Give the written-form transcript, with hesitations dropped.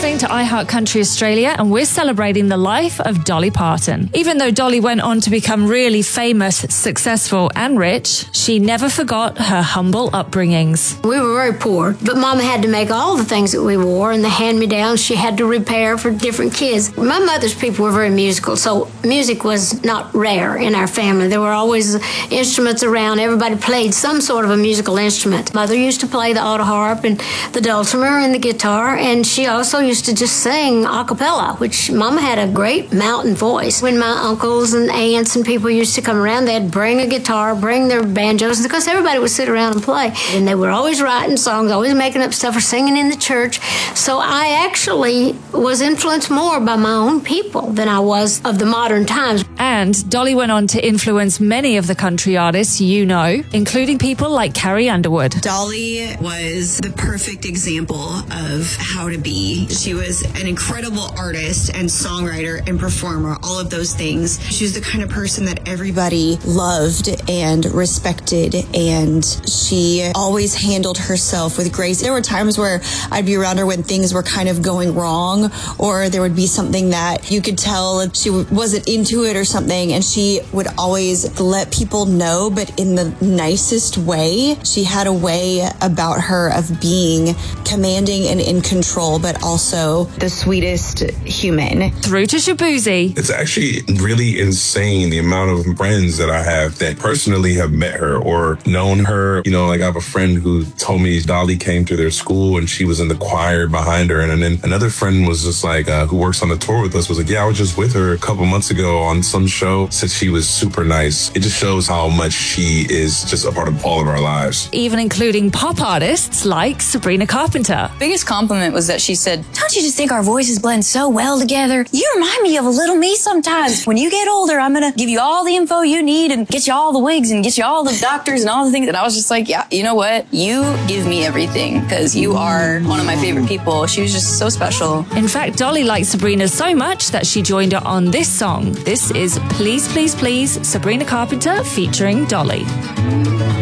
listening to iHeart Country Australia, and we're celebrating the life of Dolly Parton. Even though Dolly went on to become really famous, successful, and rich, she never forgot her humble upbringings. We were very poor, but Mama had to make all the things that we wore, and the hand-me-downs she had to repair for different kids. My mother's people were very musical, so music was not rare in our family. There were always instruments around. Everybody played some sort of a musical instrument. Mother used to play the auto harp and the dulcimer and the guitar, and she also used to just sing a cappella, which Mama had a great mountain voice. When my uncles and aunts and people used to come around, they'd bring a guitar, bring their banjos, because everybody would sit around and play. And they were always writing songs, always making up stuff or singing in the church. So I actually was influenced more by my own people than I was of the modern times. And Dolly went on to influence many of the country artists you know, including people like Carrie Underwood. Dolly was the perfect example of how to be. She was an incredible artist and songwriter and performer, all of those things. She was the kind of person that everybody loved and respected, and she always handled herself with grace. There were times where I'd be around her when things were kind of going wrong, or there would be something that you could tell she wasn't into it or something, and she would always let people know, but in the nicest way. She had a way about her of being commanding and in control, but also the sweetest human. Through to Shaboozey. It's actually really insane the amount of friends that I have that personally have met her or known her. You know, like I have a friend who told me Dolly came to their school and she was in the choir behind her. And then another friend was just like, who works on the tour with us, was like, yeah, I was just with her a couple months ago on some show. Said she was super nice. It just shows how much she is just a part of all of our lives. Even including pop artists like Sabrina Carpenter. Biggest compliment was that she said, "Don't you just think our voices blend so well together? You remind me of a little me sometimes. When you get older, I'm going to give you all the info you need and get you all the wigs and get you all the doctors and all the things." And I was just like, yeah, you know what? You give me everything because you are one of my favorite people. She was just so special. In fact, Dolly liked Sabrina so much that she joined her on this song. This is Please, Please, Please, Sabrina Carpenter featuring Dolly.